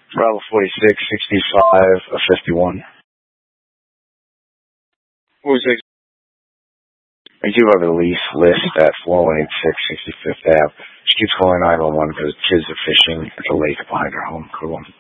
Bravo 46, 65, 51. 46. I do have a lease list at 4186 65th Ave. She keeps calling 911 because kids are fishing at the lake behind her home. Cool.